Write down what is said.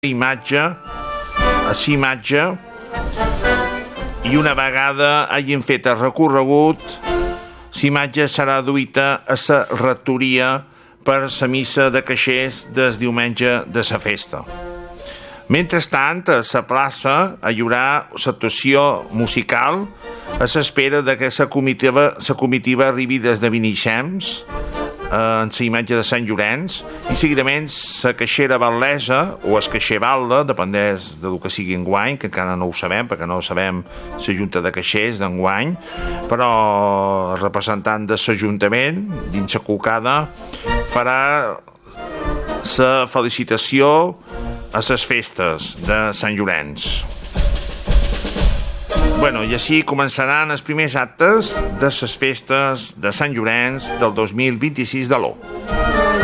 imatge i una vegada hagin fet el recorregut, l'imatge serà duita a la rectoria per la missa de caixers del diumenge de la festa. Mentrestant, a la plaça hi haurà l'actuació musical a l'espera que la comitiva arribi des de Vinixems en la imatge de Sant Llorenç i seguidament la caixera batlesa o el caixer batlle, dependeix del que sigui enguany, que encara no ho sabem perquè no sabem la junta de caixers d'enguany, però el representant de l'Ajuntament dins la colcada farà la felicitació a les festes de Sant Llorenç. I així començaran els primers actes de les festes de Sant Llorenç del 2026 de l'O.